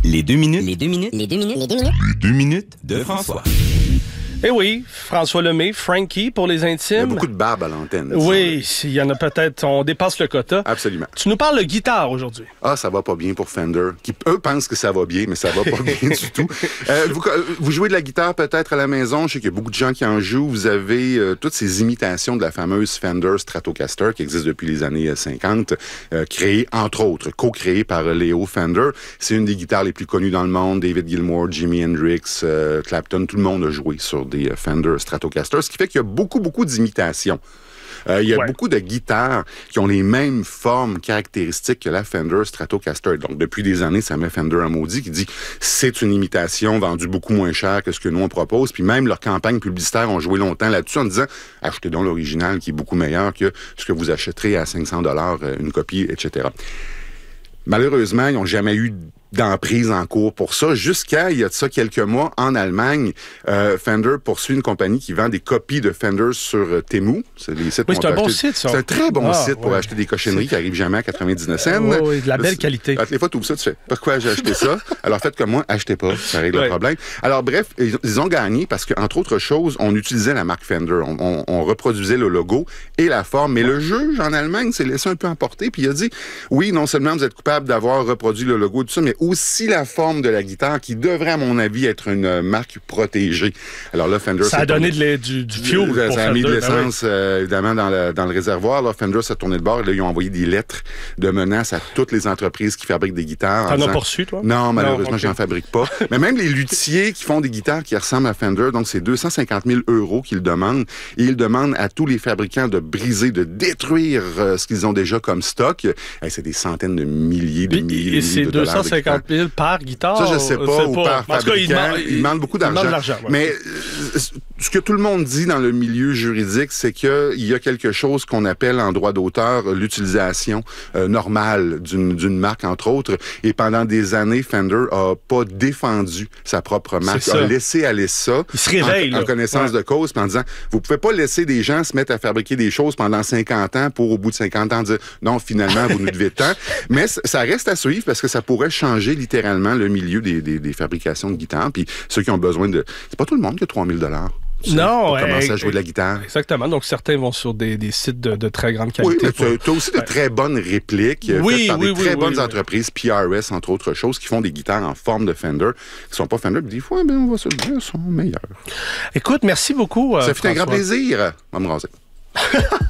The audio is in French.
Les 2 minutes. Les 2 minutes. Les 2 minutes. Les 2 minutes. Les 2 minutes de François. Eh oui, François Lemay, Frankie pour les intimes. Il y a beaucoup de barbe à l'antenne. Oui, il y en a peut-être, on dépasse le quota. Absolument. Tu nous parles de guitare aujourd'hui. Ah, ça va pas bien pour Fender, qui eux pensent que ça va bien, mais ça va pas bien du tout. Vous jouez de la guitare peut-être à la maison, je sais qu'il y a beaucoup de gens qui en jouent. Vous avez toutes ces imitations de la fameuse Fender Stratocaster qui existe depuis les années 50, créée, entre autres, co-créée par Leo Fender. C'est une des guitares les plus connues dans le monde. David Gilmour, Jimi Hendrix, Clapton, tout le monde a joué sur des Fender Stratocaster, ce qui fait qu'il y a beaucoup d'imitations. Il y a beaucoup de guitares qui ont les mêmes formes caractéristiques que la Fender Stratocaster. Donc, depuis des années, ça met Fender en maudit qui dit c'est une imitation vendue beaucoup moins cher que ce que nous on propose. Puis même leurs campagnes publicitaires ont joué longtemps là-dessus en disant achetez donc l'original qui est beaucoup meilleur que ce que vous achèterez à 500$ une copie, etc. Malheureusement, ils n'ont jamais eu d'emprise en cours pour ça. Jusqu'à, il y a de ça quelques mois, en Allemagne, Fender poursuit une compagnie qui vend des copies de Fender sur Temu. C'est des sites c'est un bon site, ça. C'est un très bon site pour acheter des cochonneries qui arrivent jamais à 99 cents. Oui, de la belle qualité. Les fois, tu ouvres ça, tu fais « Pourquoi j'ai acheté ça? » Alors, faites comme moi, achetez pas. Ça règle le problème. Alors, bref, ils ont gagné parce qu'entre autres choses, on utilisait la marque Fender. On reproduisait le logo et la forme. Mais le juge, en Allemagne, s'est laissé un peu emporter puis il a dit « Oui, non seulement vous êtes coupable d'avoir reproduit le logo et tout ça, mais aussi la forme de la guitare qui devrait, à mon avis, être une marque protégée. » Alors là, Fender... Ça a donné du fuel pour ça a mis de Fender, l'essence, évidemment, dans le réservoir. Là, Fender s'est tourné de bord. Là, ils ont envoyé des lettres de menaces à toutes les entreprises qui fabriquent des guitares. T'en as poursu, toi? Non, malheureusement, j'en fabrique pas. Mais même les luthiers qui font des guitares qui ressemblent à Fender, donc c'est 250 000 € qu'ils demandent. Et ils demandent à tous les fabricants de briser, de détruire ce qu'ils ont déjà comme stock. C'est des centaines de milliers de milliers de dollars. Et c'est 250 000 par guitare? Ça, je sais pas, ou par fabricant. Ils demandent beaucoup d'argent. Mais ce que tout le monde dit dans le milieu juridique, c'est qu'il y a quelque chose qu'on appelle en droit d'auteur l'utilisation normale d'une marque, entre autres. Et pendant des années, Fender a pas défendu sa propre marque, a laissé aller ça. Il se réveille, en connaissance de cause, puis en disant, vous pouvez pas laisser des gens se mettre à fabriquer des choses pendant 50 ans pour, au bout de 50 ans, dire, non, finalement, vous nous devez tant. Mais ça reste à suivre parce que ça pourrait changer littéralement le milieu des fabrications de guitares. Puis ceux qui ont besoin de... C'est pas tout le monde qui a 3 000 $. Non, pour commencer à jouer de la guitare. Exactement. Donc, certains vont sur des sites de très grande qualité. Oui, tu as aussi de très bonnes répliques faites par des très bonnes entreprises, PRS, entre autres choses, qui font des guitares en forme de Fender, qui sont pas Fender, puis des fois, on va se le dire, sont meilleurs. Écoute, merci beaucoup. Ça fait un grand plaisir. On va me raser.